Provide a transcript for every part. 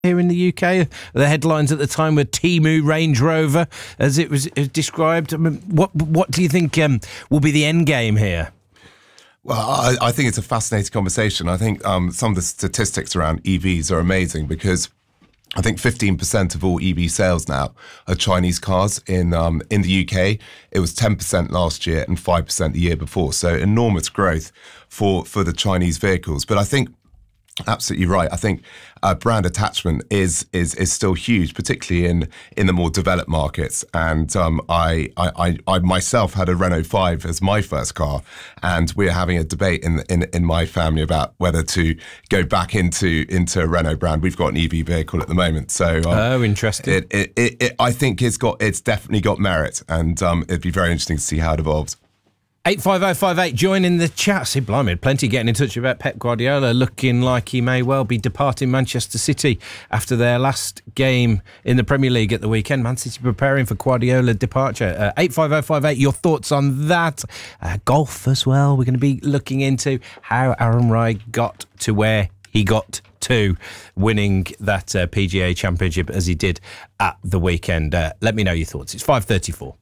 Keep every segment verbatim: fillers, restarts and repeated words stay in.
here in the U K. The headlines at the time were Temu Range Rover, as it was described. I mean, what what do you think um, will be the end game here? Well, I, I think it's a fascinating conversation. I think um, some of the statistics around E Vs are amazing because I think fifteen percent of all E V sales now are Chinese cars in um, in the U K. It was ten percent last year and five percent the year before. So enormous growth for, for the Chinese vehicles. But I think absolutely right. I think uh, brand attachment is is is still huge, particularly in in the more developed markets. And um, I, I I myself had a Renault five as my first car, and we're having a debate in in in my family about whether to go back into into a Renault brand. We've got an E V vehicle at the moment, so um, oh, interesting. It, it, it, it I think it's got it's definitely got merit, and um, it'd be very interesting to see how it evolves. eight five oh five eight, join in the chat. See, blimey, plenty getting in touch about Pep Guardiola, looking like he may well be departing Manchester City after their last game in the Premier League at the weekend. Man City preparing for Guardiola departure. Uh, eight five oh five eight, your thoughts on that? Uh, golf as well. We're going to be looking into how Aaron Rai got to where he got to, winning that uh, P G A Championship as he did at the weekend. Uh, let me know your thoughts. It's five thirty-four.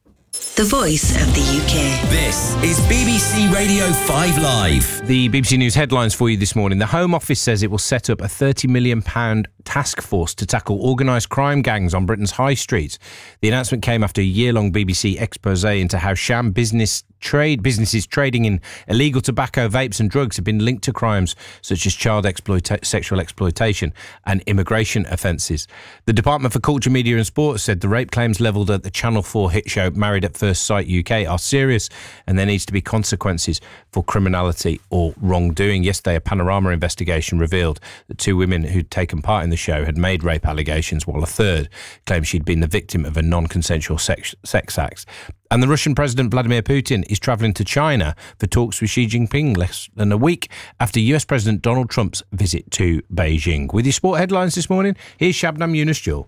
The voice of the U K. This is B B C Radio five Live. The B B C News headlines for you this morning. The Home Office says it will set up a thirty million pounds task force to tackle organised crime gangs on Britain's high streets. The announcement came after a year-long B B C expose into how sham business trade businesses trading in illegal tobacco, vapes and drugs have been linked to crimes such as child exploita- sexual exploitation and immigration offences. The Department for Culture, Media and Sport said the rape claims levelled at the Channel four hit show Married at First Sight U K are serious and there needs to be consequences for criminality or wrongdoing. Yesterday, a Panorama investigation revealed that two women who'd taken part in the show had made rape allegations, while a third claimed she'd been the victim of a non-consensual sex, sex act. And the Russian President Vladimir Putin is travelling to China for talks with Xi Jinping less than a week after U S President Donald Trump's visit to Beijing. With your sport headlines this morning, here's Shabnam Yunus-Jewel.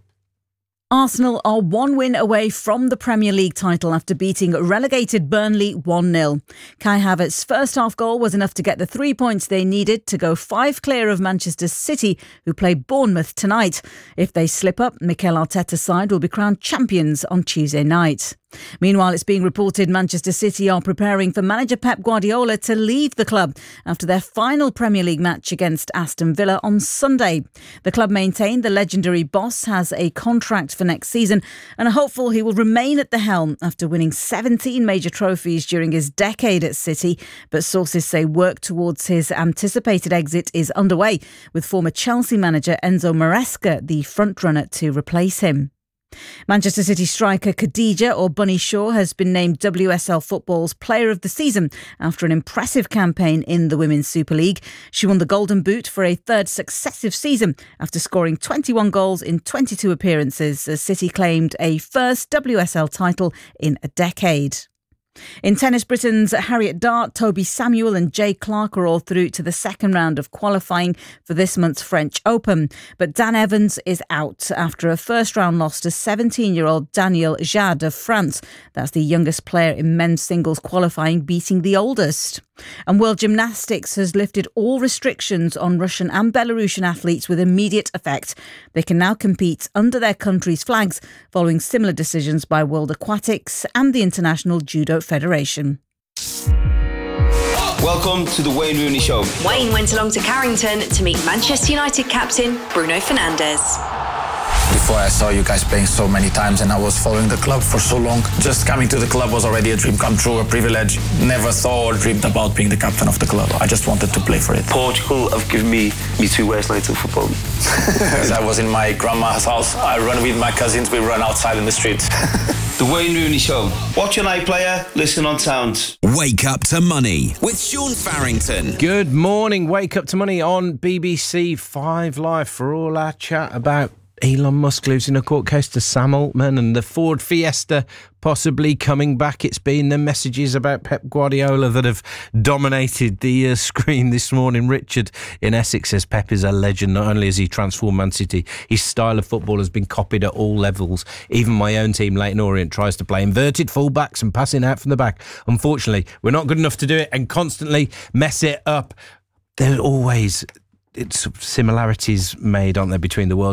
Arsenal are one win away from the Premier League title after beating relegated Burnley one nil. Kai Havertz's first half goal was enough to get the three points they needed to go five clear of Manchester City, who play Bournemouth tonight. If they slip up, Mikel Arteta's side will be crowned champions on Tuesday night. Meanwhile, it's being reported Manchester City are preparing for manager Pep Guardiola to leave the club after their final Premier League match against Aston Villa on Sunday. The club maintained the legendary boss has a contract for next season and are hopeful he will remain at the helm after winning seventeen major trophies during his decade at City. But sources say work towards his anticipated exit is underway, with former Chelsea manager Enzo Maresca the frontrunner to replace him. Manchester City striker Khadija or Bunny Shaw has been named W S L Football's Player of the Season after an impressive campaign in the Women's Super League. She won the Golden Boot for a third successive season after scoring twenty-one goals in twenty-two appearances, as City claimed a first W S L title in a decade. In tennis, Britain's Harriet Dart, Toby Samuel and Jay Clark are all through to the second round of qualifying for this month's French Open. But Dan Evans is out after a first-round loss to seventeen-year-old Daniel Jade of France. That's the youngest player in men's singles qualifying, beating the oldest. And World Gymnastics has lifted all restrictions on Russian and Belarusian athletes with immediate effect. They can now compete under their country's flags, following similar decisions by World Aquatics and the International Judo Federation. Welcome to the Wayne Rooney Show. Wayne went along to Carrington to meet Manchester United captain Bruno Fernandes. Before I saw you guys playing so many times and I was following the club for so long, just coming to the club was already a dream come true, a privilege. Never thought or dreamed about being the captain of the club. I just wanted to play for it. Portugal have given me me two worst nights of football. I was in my grandma's house. I run with my cousins. We run outside in the streets. The Wayne Rooney Show. Watch an iPlayer, listen on Sound. Wake Up to Money with Sean Farrington. Good morning. Wake Up to Money on B B C five Live for all our chat about Elon Musk losing a court case to Sam Altman and the Ford Fiesta possibly coming back. It's been the messages about Pep Guardiola that have dominated the uh, screen this morning. Richard in Essex says Pep is a legend. Not only has he transformed Man City, his style of football has been copied at all levels. Even my own team, Leyton Orient, tries to play inverted fullbacks and passing out from the back. Unfortunately, we're not good enough to do it and constantly mess it up. There's always it's similarities made, aren't there, between the World